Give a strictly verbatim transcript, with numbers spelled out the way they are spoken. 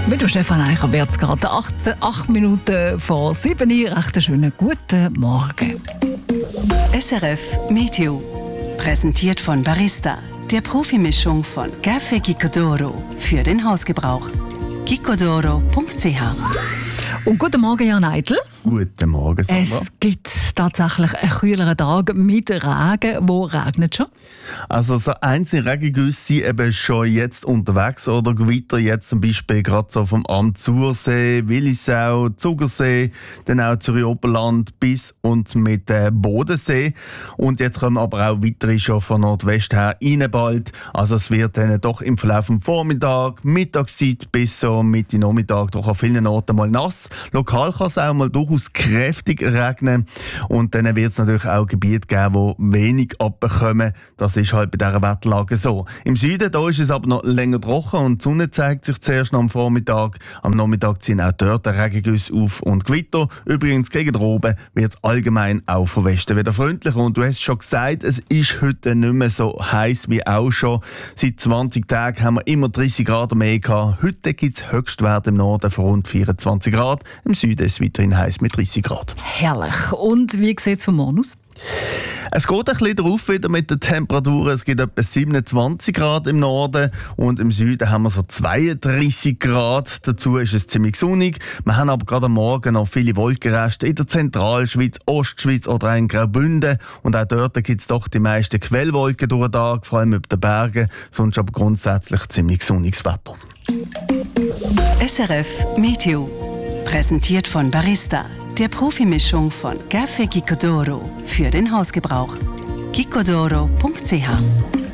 Mit dem Stefan Eicher wird es gerade acht Minuten vor sieben Uhr. Recht einen schönen guten Morgen. S R F Meteo. Präsentiert von Barista, der Profimischung von Café Gicodoro für den Hausgebrauch. gicodoro punkt c h. Und guten Morgen, Jan Eitel. Guten Morgen, Sandra. Es gibt tatsächlich einen kühleren Tag mit Regen. Wo regnet schon? Also so einzelne Regengüsse sind eben schon jetzt unterwegs oder Gewitter jetzt zum Beispiel gerade so vom Amzursee, Willisau, Zugersee, dann auch Zürich-Oberland bis und mit äh, Bodensee. Und jetzt kommen aber auch weitere schon von Nordwest her rein bald. Also es wird dann doch im Verlauf vom Vormittag, Mittagszeit bis so Mitte Nachmittag doch an vielen Orten mal nass. Lokal kann es auch mal durchaus kräftig regnen. Und dann wird es natürlich auch Gebiete geben, die wenig abbekommen. Das ist halt bei dieser Wetterlage so. Im Süden da ist es aber noch länger trocken und die Sonne zeigt sich zuerst noch am Vormittag. Am Nachmittag ziehen auch dort Regengüsse auf und Gewitter. Übrigens gegen oben wird es allgemein auch von Westen wieder freundlicher. Und du hast schon gesagt, es ist heute nicht mehr so heiß wie auch schon. Seit zwanzig Tagen haben wir immer dreißig Grad mehr gehabt. Heute gibt es Höchstwerte im Norden von rund vierundzwanzig Grad. Im Süden ist es weiterhin heiß mit dreißig Grad. Herrlich. Und wie sieht es vom Morgen aus? Es geht ein bisschen drauf wieder mit den Temperaturen. Es gibt etwa siebenundzwanzig Grad im Norden und im Süden haben wir so zweiunddreißig Grad. Dazu ist es ziemlich sonnig. Wir haben aber gerade am Morgen noch viele Wolkenreste in der Zentralschweiz, Ostschweiz oder auch in Graubünden. Und auch dort gibt es doch die meisten Quellwolken durch den Tag, vor allem über den Bergen. Sonst aber grundsätzlich ziemlich sonniges Wetter. S R F Meteo. Präsentiert von Barista, der Profimischung von Café Gicodoro für den Hausgebrauch. gicodoro punkt c h.